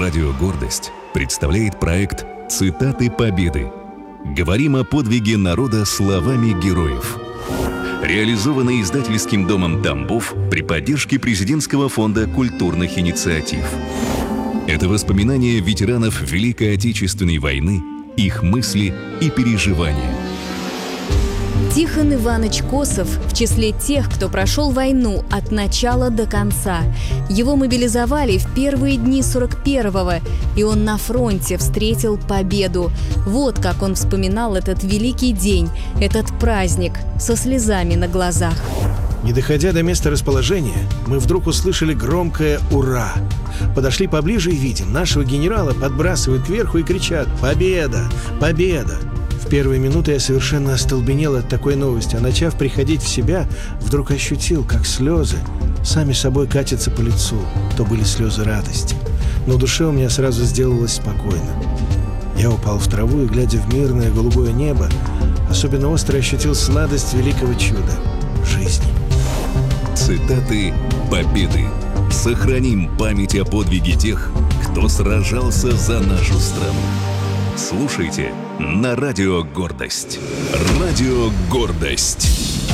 Радио «Гордость» представляет проект «Цитаты Победы». Говорим о подвиге народа словами героев. Реализованный издательским домом «Тамбов» при поддержке Президентского фонда культурных инициатив. Это воспоминания ветеранов Великой Отечественной войны, их мысли и переживания. Тихон Иванович Косов в числе тех, кто прошел войну от начала до конца. Его мобилизовали в первые дни 41-го, и он на фронте встретил победу. Вот как он вспоминал этот великий день, этот праздник, со слезами на глазах. Не доходя до места расположения, мы вдруг услышали громкое «Ура!». Подошли поближе и видим, нашего генерала подбрасывают кверху и кричат «Победа! Победа!». В первые минуты я совершенно остолбенел от такой новости, а начав приходить в себя, вдруг ощутил, как слезы сами собой катятся по лицу. То были слезы радости. Но в душе у меня сразу сделалось спокойно. Я упал в траву и, глядя в мирное голубое небо, особенно остро ощутил сладость великого чуда – жизни. Цитаты Победы. Сохраним память о подвиге тех, кто сражался за нашу страну. Слушайте на Радио «Гордость». Радио «Гордость».